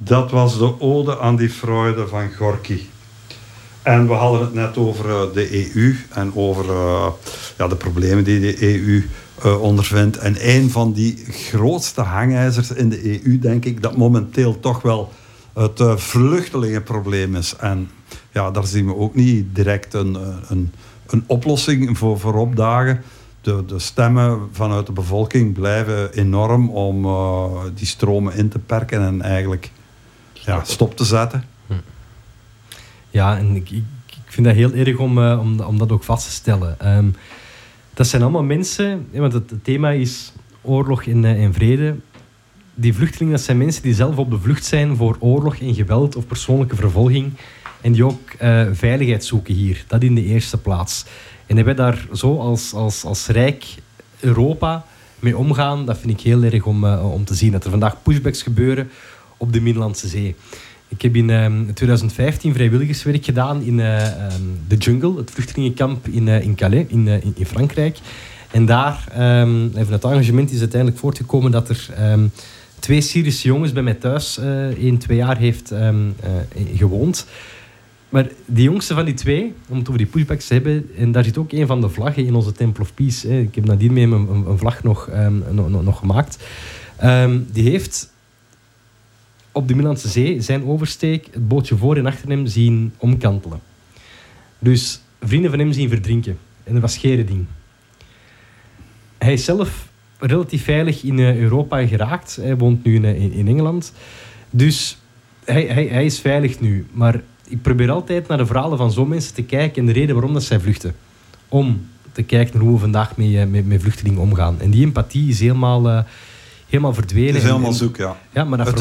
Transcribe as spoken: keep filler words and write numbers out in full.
Dat was de ode aan die Freude van Gorky. En we hadden het net over uh, de E U en over uh, ja, de problemen die de E U uh, ondervindt. En een van die grootste hangijzers in de E U, denk ik, dat momenteel toch wel het uh, vluchtelingenprobleem is. En ja, daar zien we ook niet direct een, een, een oplossing voor, voor opdagen. De, de stemmen vanuit de bevolking blijven enorm om uh, die stromen in te perken en eigenlijk ja, stop te zetten. Ja, en ik, ik, ik vind dat heel erg om, uh, om, om dat ook vast te stellen. Um, dat zijn allemaal mensen, want het, het thema is oorlog en, uh, en vrede. Die vluchtelingen, dat zijn mensen die zelf op de vlucht zijn voor oorlog en geweld of persoonlijke vervolging. En die ook uh, veiligheid zoeken hier. Dat in de eerste plaats. En dat wij daar zo als, als, als rijk Europa mee omgaan, dat vind ik heel erg om, uh, om te zien. Dat er vandaag pushbacks gebeuren op de Middellandse Zee. Ik heb in um, twintig vijftien vrijwilligerswerk gedaan in uh, um, de jungle, het vluchtelingenkamp in, uh, in Calais, in, uh, in, in Frankrijk. En daar, um, van het engagement is uiteindelijk voortgekomen dat er um, twee Syrische jongens bij mij thuis uh, in twee jaar heeft um, uh, gewoond. Maar die jongste van die twee, om het over die pushbacks te hebben, en daar zit ook een van de vlaggen in onze Temple of Peace. Hè. Ik heb nadien mee een, een, een vlag nog, um, nog, nog gemaakt. Um, die heeft op de Middellandse Zee zijn oversteek het bootje voor en achter hem zien omkantelen. Dus vrienden van hem zien verdrinken. En dat was geen ding. Hij is zelf relatief veilig in uh, Europa geraakt. Hij woont nu in, uh, in Engeland. Dus hij, hij, hij is veilig nu. Maar ik probeer altijd naar de verhalen van zo'n mensen te kijken en de reden waarom dat zij vluchten. Om te kijken naar hoe we vandaag met, met, met vluchtelingen omgaan. En die empathie is helemaal, uh, helemaal verdwenen. Het is helemaal en, zoek, ja. ja maar dat